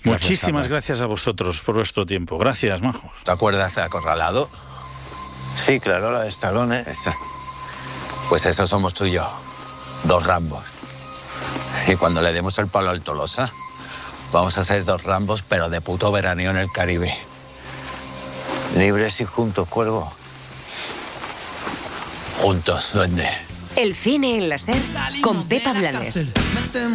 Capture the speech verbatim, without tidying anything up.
Muchísimas gracias, gracias a vosotros por vuestro tiempo. Gracias, majos. ¿Te acuerdas de Acorralado? Sí, claro, la de Stallone. Esa. Pues eso somos tú y yo. Dos Rambos. Y cuando le demos el palo al Tolosa, vamos a ser dos Rambos, pero de puto veraneo en el Caribe. Libres y juntos, Cuervo. Juntos, duende. El cine en la SER con Pepa Blanes.